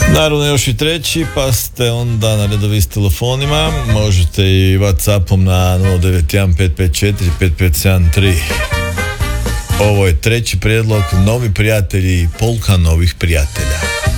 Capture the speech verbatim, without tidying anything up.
Naravno još i treći, pa ste onda na redovi s telefonima. Možete i WhatsAppom na nula devet jedan pet pet četiri pet pet sedam tri. Ovo je treći prijedlog, novi prijatelji, polka novih prijatelja.